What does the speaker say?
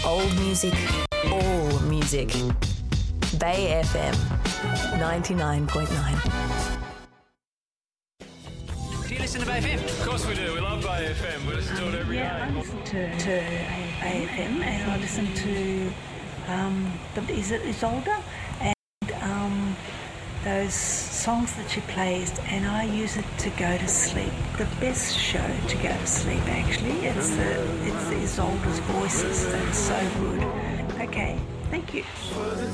Old music, all music. Bay FM 99.9. Do you listen to Bay FM? Of course we do. We love Bay FM. We listen to it every day. I listen to Bay FM, and I listen to is it Isolde, and those songs that she plays, and I use it to go to sleep. The best show to go to sleep, actually. It's Isolde's voices. That's so good. Okay, thank you.